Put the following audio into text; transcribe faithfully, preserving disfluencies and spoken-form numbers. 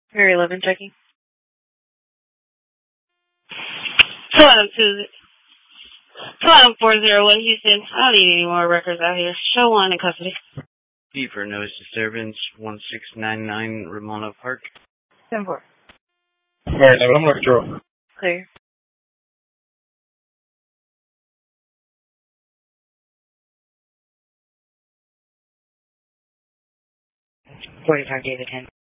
Mary eleven checking. Twelve two twelve four zero one Houston. I don't need any more records out here. Show one in custody. D for noise disturbance, one six nine nine Ramona Park. ten four. Mary eleven, I'm looking through. Clear. forty-five David ten.